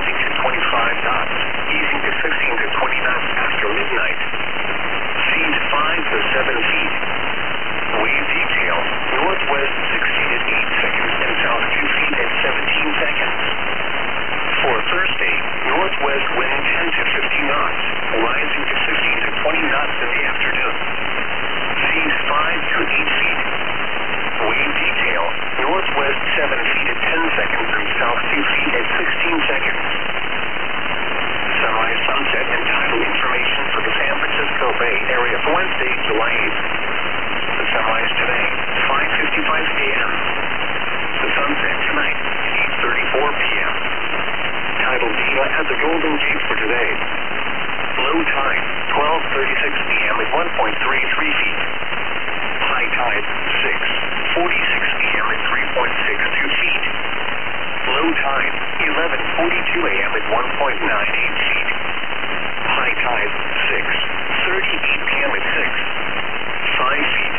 gusting to 25 knots, easing to 15 to 20 knots after midnight. Seas 5 to 7 feet. Wave detail, northwest 6 feet at 8 seconds and south 2 feet at 17 seconds. For Thursday, northwest wind 10 to 15 knots, rising to 15 to 20 knots in the afternoon. Seas 5 to 8 feet. Wave detail, northwest 7 feet at 10 seconds and south 2 feet at 16 seconds. Sunrise, sunset, and tidal information for the San Francisco Bay Area for Wednesday, July 8th. The sunrise today, 5:55 a.m. The sunset tonight, 8:34 p.m. Tidal data at the Golden Gate for today. Low tide, 12:36 p.m. at 1.33 feet. High tide, 6:46 p.m. at 3.62 feet. Low tide, 11:42 a.m. at 1.98 feet. High tide, 6:38 p.m. at 5 feet.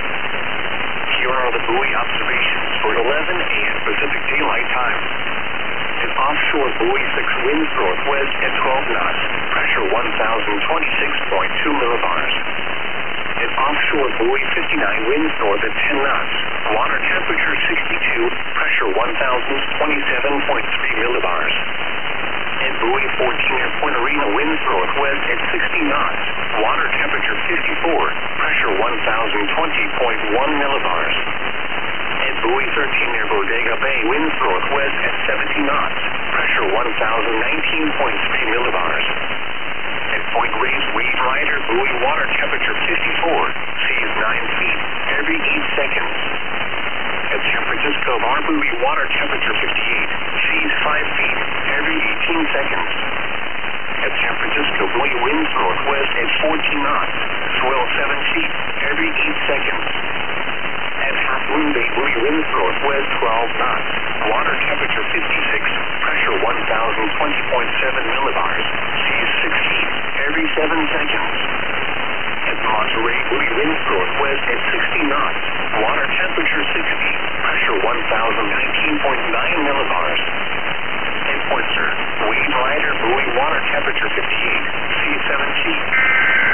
Here are the buoy observations for 11 a.m. Pacific Daylight Time. An offshore buoy 6 winds northwest at 12 knots, pressure 1,026.2 millibars. An offshore buoy 59 winds north at 10 knots, water temperature 62, pressure 1,027.3 millibars. And buoy 14 at Point Arena winds northwest at 60 knots, water temperature 54, pressure 1,020.1 millibars. And buoy 13 near Bodega Bay winds northwest at 70 knots, pressure 1,019.3 millibars. At Point Reyes Wave Rider buoy water temperature 54, seas 9 feet every 8 seconds. At San Francisco Bar buoy water temperature 58, seas 5 feet every 18 seconds. At San Francisco buoy winds northwest at 14 knots, swell 7 feet every 8 seconds. At Half Moon Bay buoy winds northwest 12 knots, water temperature 56, pressure 1,020.7 millibars, seas 6 feet every 7 seconds. At Monterey buoy winds northwest at 60 knots, water temperature 60, pressure 1,019.9 millibars. At Point Sur, Wave Rider buoy water temperature 58, seas 7 feet.